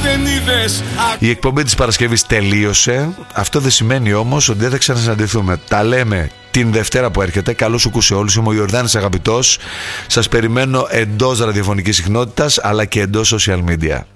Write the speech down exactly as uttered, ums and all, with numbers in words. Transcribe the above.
δεν είδες. Η εκπομπή της Παρασκευής τελείωσε. Αυτό δεν σημαίνει όμως ότι δεν θα ξανασυναντηθούμε. Τα λέμε την Δευτέρα που έρχεται. Καλό σου κούσε όλους. Είμαι ο Ιορδάνης Αγαπητός. Σας περιμένω εντός ραδιοφωνικής συχνότητας αλλά και εντός social media.